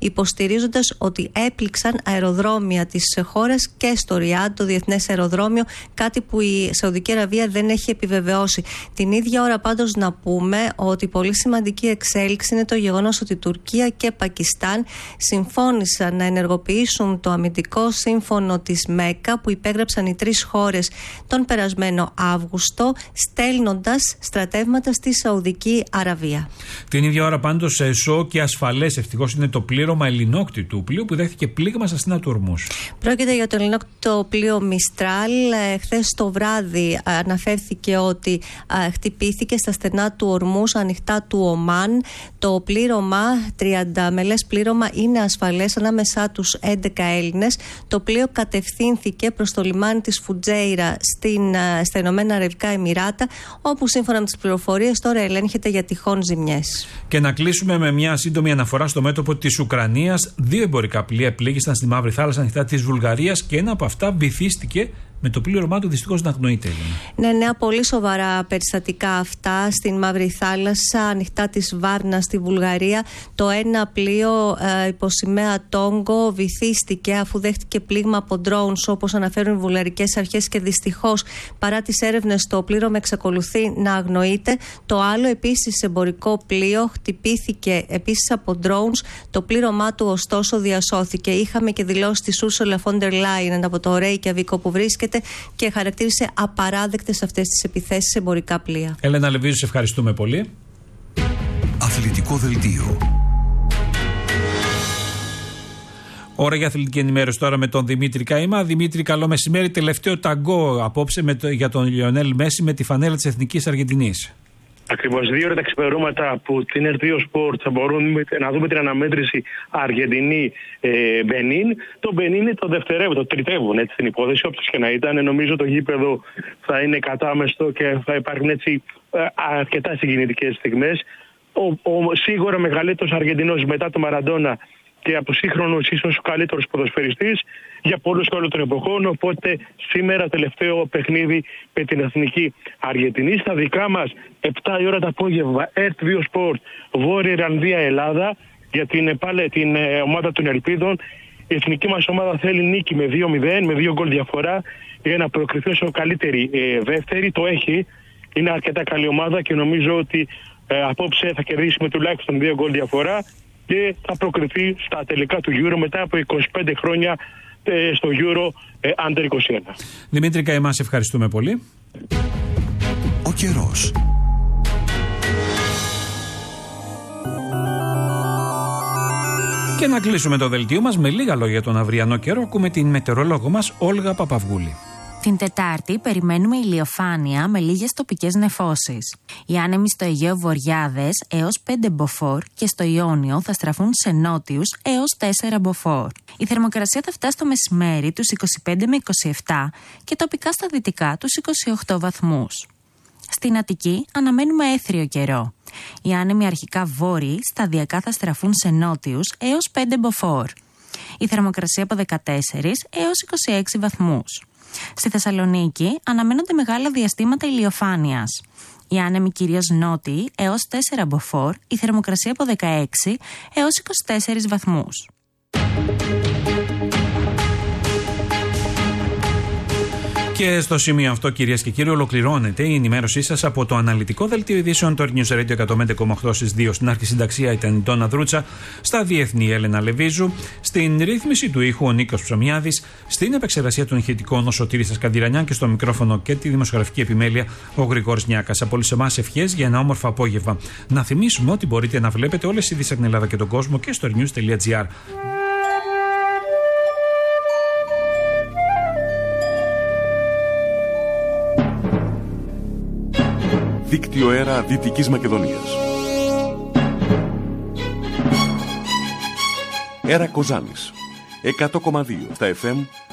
υποστηρίζοντας ότι έπληξαν αεροδρόμια της χώρας και στο Ριάντ, το διεθνές αεροδρόμιο, κάτι που η Σαουδική Αραβία δεν έχει επιβεβαιώσει. Την ίδια ώρα πάντως να πούμε ότι πολύ σημαντική εξέλιξη είναι το γεγονός ότι Τουρκία και Πακιστάν συμφώνησαν να ενεργοποιήσουν το αμυντικό σύμφωνο της ΜΕΚΑ που υπέγραψαν οι τρεις χώρες τον περασμένο Αύγουστο, στέλνοντας στρατεύματα στη Σαουδική Αραβία. Την ίδια ώρα πάντως σώο και ασφαλές ευτυχώς είναι το πλήρωμα ελληνόκτητου πλοίου που δέχτηκε πλήγμα στα στενά του Ορμούζ. Πρόκειται για το ελληνόκτητο πλοίο Μιστράλ. Χθες το βράδυ αναφέρθηκε ότι χτυπήθηκε στα στενά του Ορμούζ, ανοιχτά του Ομάν. Το πλήρωμα, 30 μελές πλήρωμα, είναι ασφαλές, ανάμεσά τους 11 Έλληνες. Το πλοίο κατευθύνθηκε προς το λιμάνι της Φουτζέιρα στα Ηνωμένα Αραβικά Εμιράτα, όπου σύμφωνα με τις πληροφορίες τώρα ελέγχεται για τυχόν ζημιές. Και να κλείσουμε με μια σύντομη αναφορά στο μέτωπο της Ουκρανίας. 2 εμπορικά πλοία πλήγησαν στη Μαύρη Θάλασσα ανοιχτά της Βουλγαρίας και ένα από αυτά βυθίστηκε με το πλήρωμά του δυστυχώς να αγνοείται. Ναι, πολύ σοβαρά περιστατικά αυτά στην Μαύρη Θάλασσα, ανοιχτά της Βάρνα στη Βουλγαρία. Το ένα πλοίο υποσημαία Τόγκο βυθίστηκε αφού δέχτηκε πλήγμα από drones, όπως αναφέρουν οι βουλγαρικές αρχές, και δυστυχώς παρά τις έρευνες το πλήρωμα εξακολουθεί να αγνοείται. Το άλλο επίσης εμπορικό πλοίο χτυπήθηκε επίσης από drones. Το πλήρωμά του ωστόσο διασώθηκε. Είχαμε και δηλώσει της Ursula von der Leyen από το Reykjavik που βρίσκεται και χαρακτήρισε απαράδεκτες αυτές τις επιθέσεις σε εμπορικά πλοία. Έλενα Λεβίζου, σε ευχαριστούμε πολύ. Αθλητικό δελτίο. Ώρα για αθλητική ενημέρωση τώρα με τον Δημήτρη Καημά. Δημήτρη, καλό μεσημέρι. Τελευταίο ταγκό απόψε για τον Λιονέλ Μέση με τη φανέλα της Εθνικής Αργεντινής. Ακριβώς 2 ώρα τα ξημερώματα που την R2 Sport θα μπορούμε να δούμε την αναμέτρηση Αργεντινή-Μπενίν. Το Μπενίν είναι το δευτερεύον, το τριτεύον έτσι την υπόθεση, όποιος και να ήταν. Νομίζω το γήπεδο θα είναι κατάμεστο και θα υπάρχουν έτσι αρκετά συγκινητικές στιγμές. Σίγουρα μεγαλύτερος Αργεντινός μετά το Μαραντόνα και από σύγχρονος ίσως ο καλύτερος ποδοσφαιριστής για πολλούς και όλων των εποχών. Οπότε σήμερα τελευταίο παιχνίδι με την Εθνική Αργεντινή. Στα δικά μας 7 η ώρα το απόγευμα R2 Sport Βόρεια Ιρλανδία Ελλάδα για την ομάδα των Ελπίδων. Η εθνική μας ομάδα θέλει νίκη με 2-0, με 2 γκολ διαφορά για να προκριθεί όσο καλύτερη δεύτερη. Το έχει, είναι αρκετά καλή ομάδα και νομίζω ότι απόψε θα κερδίσει με τουλάχιστον 2 γκολ διαφορά και θα προκριθεί στα τελικά του Euro μετά από 25 χρόνια στο Euro Under 21. Δημήτρη Καημά, σε ευχαριστούμε πολύ. Ο καιρός. Και να κλείσουμε το δελτίο μας με λίγα λόγια για τον αυριανό καιρό. Ακούμε την μετεωρολόγο μας Όλγα Παπαυγούλη. Την Τετάρτη περιμένουμε ηλιοφάνεια με λίγες τοπικές νεφώσεις. Οι άνεμοι στο Αιγαίο Βορειάδες έως 5 μποφόρ και στο Ιόνιο θα στραφούν σε νότιους έως 4 μποφόρ. Η θερμοκρασία θα φτάσει το μεσημέρι τους 25 με 27 και τοπικά στα δυτικά τους 28 βαθμούς. Στην Αττική αναμένουμε έθριο καιρό. Οι άνεμοι αρχικά βόρειοι σταδιακά θα στραφούν σε νότιους έως 5 μποφόρ. Η θερμοκρασία από 14 έως 26 βαθμούς. Στη Θεσσαλονίκη αναμένονται μεγάλα διαστήματα ηλιοφάνειας. Οι άνεμοι κυρίως νότιοι έως 4 μποφόρ, η θερμοκρασία από 16 έως 24 βαθμούς. Και στο σημείο αυτό, κυρίες και κύριοι, ολοκληρώνεται η ενημέρωσή σας από το αναλυτικό δελτίο ειδήσεων του News Radio 105,8 στις 2. Στην αρχισυνταξία ήταν η Ντόνα Δρούτσα, στα διεθνή Έλενα Λεβίζου, στην ρύθμιση του ήχου ο Νίκος Ψωμιάδης, στην επεξεργασία των ηχητικών ο Σωτήρης Ασκαντηρανιάν και στο μικρόφωνο και τη δημοσιογραφική επιμέλεια ο Γρηγόρης Νιάκας. Από όλους εμάς ευχές για ένα όμορφο απόγευμα. Να θυμίσουμε ότι μπορείτε να βλέπετε όλες τις ειδήσεις από την Ελλάδα και τον κόσμο και στο news.gr. Δίκτυο αέρα Δυτικής Μακεδονίας. Αέρα Κοζάνης 100,2 στα FM